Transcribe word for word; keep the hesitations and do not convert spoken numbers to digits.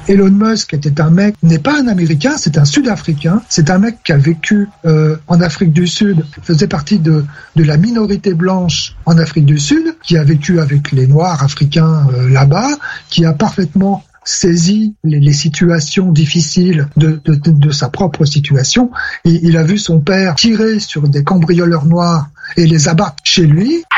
Elon Musk était un mec, n'est pas un Américain, c'est un Sud-Africain. C'est un mec qui a vécu euh, en Afrique du Sud, faisait partie de, de la minorité blanche en Afrique du Sud, qui a vécu avec les Noirs africains euh, là-bas, qui a parfaitement saisi les, les situations difficiles de, de, de, de sa propre situation. Et il a vu son père tirer sur des cambrioleurs noirs et les abattre chez lui.